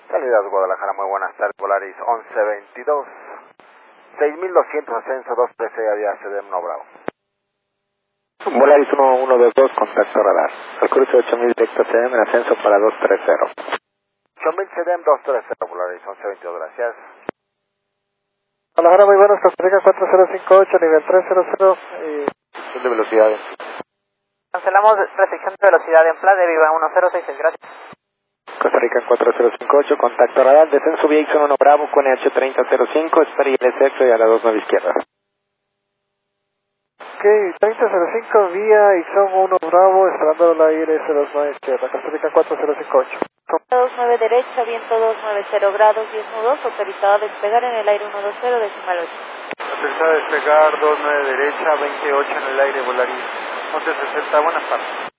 Salida de Guadalajara, muy buenas tardes, Volaris 1122. 6200 ascenso 213 había CDM no Bravo. Volaris 1122, contacto radar. Al cruce 8000 directo CDM en ascenso para 230. 8000 CDM 230, Volaris 1122, gracias. Guadalajara, muy buenas, Costa Rica 4058, nivel 300 y... de velocidad. Cancelamos restricción de velocidad en Plaza de Viva 1066, gracias. Costa Rica 4058, contacto radar, descenso vía X1 Bravo con H3005, espera y el y a la 29 izquierda. Ok, 3005 vía Ixon 1 Bravo, esperando la IRS29 izquierda, Costa Rica 4058. 29 derecha, viento 290 grados, 10 nudos, autorizado a despegar en el aire 120, decimal 8. Autorizado a despegar 29 derecha, 28 en el aire, Volaris 1160, buenas tardes.